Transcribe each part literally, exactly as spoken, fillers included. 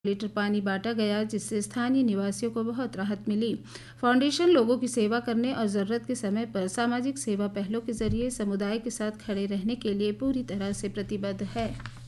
Litre पानी बांटा गया, जिससे स्थानीय निवासियों को बहुत राहत मिली। फाउंडेशन लोगों की सेवा करने और ज़रूरत के समय पर सामाजिक सेवा पहलों के जरिए समुदाय के साथ खड़े रहने के लिए पूरी तरह से प्रतिबद्ध है।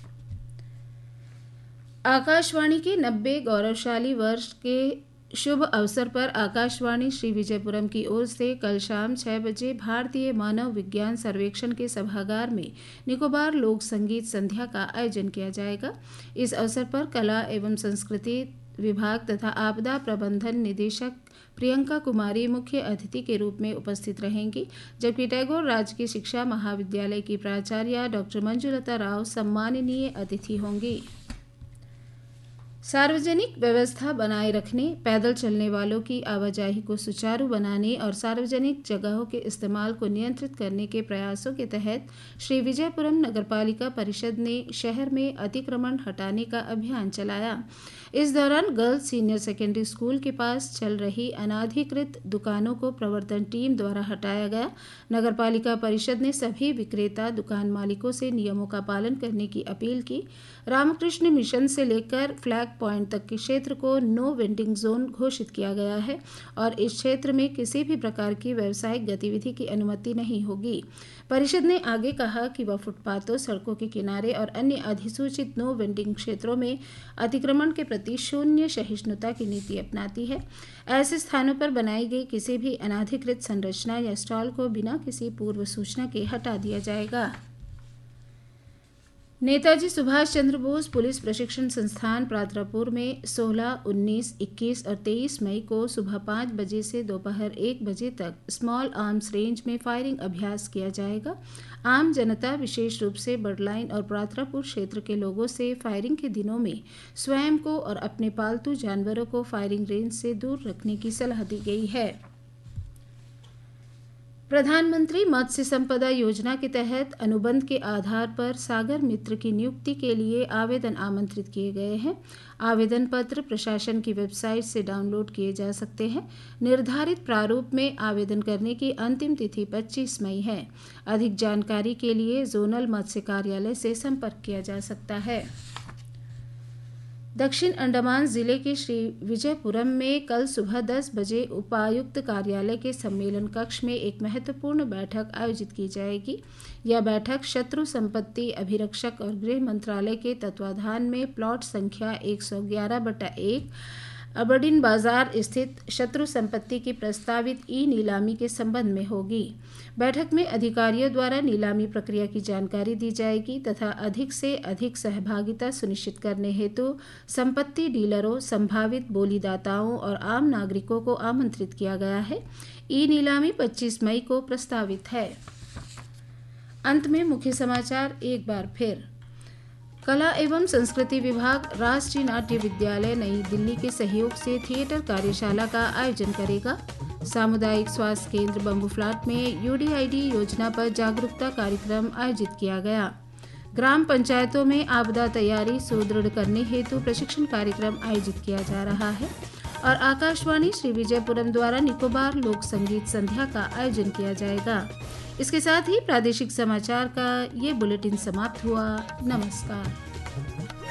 आकाशवाणी के नब्बे गौरवशाली वर्ष के शुभ अवसर पर आकाशवाणी श्री विजयपुरम की ओर से कल शाम छह बजे भारतीय मानव विज्ञान सर्वेक्षण के सभागार में निकोबार लोक संगीत संध्या का आयोजन किया जाएगा। इस अवसर पर कला एवं संस्कृति विभाग तथा आपदा प्रबंधन निदेशक प्रियंका कुमारी मुख्य अतिथि के रूप में उपस्थित रहेंगी, जबकि टैगोर राजकीय शिक्षा महाविद्यालय की प्राचार्य डॉक्टर मंजुलता राव सम्माननीय अतिथि होंगी। सार्वजनिक व्यवस्था बनाए रखने, पैदल चलने वालों की आवाजाही को सुचारू बनाने और सार्वजनिक जगहों के इस्तेमाल को नियंत्रित करने के प्रयासों के तहत श्री विजयपुरम नगरपालिका परिषद ने शहर में अतिक्रमण हटाने का अभियान चलाया। इस दौरान गर्ल्स सीनियर सेकेंडरी स्कूल के पास चल रही अनाधिकृत दुकानों को प्रवर्तन टीम द्वारा हटाया गया। नगरपालिका परिषद ने सभी विक्रेता दुकान मालिकों से नियमों का पालन करने की अपील की। रामकृष्ण मिशन से लेकर फ्लैग पॉइंट तक के क्षेत्र को नो वेंडिंग जोन घोषित किया गया है और इस क्षेत्र में किसी भी प्रकार की व्यावसायिक गतिविधि की अनुमति नहीं होगी। परिषद ने आगे कहा कि वह फुटपाथों, सड़कों के किनारे और अन्य अधिसूचित नो वेंडिंग क्षेत्रों में अतिक्रमण के प्रति शून्य सहिष्णुता की नीति अपनाती है। ऐसे स्थानों पर बनाई गई किसी भी अनाधिकृत संरचना या स्टॉल को बिना किसी पूर्व सूचना के हटा दिया जाएगा। नेताजी सुभाष चंद्र बोस पुलिस प्रशिक्षण संस्थान पात्रापुर में सोलह, उन्नीस, इक्कीस और तेईस मई को सुबह पाँच बजे से दोपहर एक बजे तक स्मॉल आर्म्स रेंज में फायरिंग अभ्यास किया जाएगा। आम जनता, विशेष रूप से बर्डलाइन और पात्रापुर क्षेत्र के लोगों से फायरिंग के दिनों में स्वयं को और अपने पालतू जानवरों को फायरिंग रेंज से दूर रखने की सलाह दी गई है। प्रधानमंत्री मत्स्य संपदा योजना के तहत अनुबंध के आधार पर सागर मित्र की नियुक्ति के लिए आवेदन आमंत्रित किए गए हैं। आवेदन पत्र प्रशासन की वेबसाइट से डाउनलोड किए जा सकते हैं। निर्धारित प्रारूप में आवेदन करने की अंतिम तिथि पच्चीस मई है। अधिक जानकारी के लिए जोनल मत्स्य कार्यालय से संपर्क किया जा सकता है। दक्षिण अंडमान जिले के श्री विजयपुरम में कल सुबह दस बजे उपायुक्त कार्यालय के सम्मेलन कक्ष में एक महत्वपूर्ण बैठक आयोजित की जाएगी। यह बैठक शत्रु संपत्ति अभिरक्षक और गृह मंत्रालय के तत्वाधान में प्लॉट संख्या एक सौ ग्यारह बटा एक अबरडीन बाजार स्थित शत्रु संपत्ति की प्रस्तावित ई नीलामी के संबंध में होगी। बैठक में अधिकारियों द्वारा नीलामी प्रक्रिया की जानकारी दी जाएगी तथा अधिक से अधिक सहभागिता सुनिश्चित करने हेतु संपत्ति डीलरों, संभावित बोलीदाताओं और आम नागरिकों को आमंत्रित किया गया है। ई नीलामी पच्चीस मई को प्रस्तावित है। अंत में मुख्य समाचार एक बार फिर। कला एवं संस्कृति विभाग राष्ट्रीय नाट्य विद्यालय नई दिल्ली के सहयोग से थिएटर कार्यशाला का आयोजन करेगा। सामुदायिक स्वास्थ्य केंद्र बम्बूफ्लाट में यू डी आई डी योजना पर जागरूकता कार्यक्रम आयोजित किया गया। ग्राम पंचायतों में आपदा तैयारी सुदृढ़ करने हेतु प्रशिक्षण कार्यक्रम आयोजित किया जा रहा है और आकाशवाणी श्री विजयपुरम द्वारा निकोबार लोक संगीत संध्या का आयोजन किया जाएगा। इसके साथ ही प्रादेशिक समाचार का ये बुलेटिन समाप्त हुआ। नमस्कार।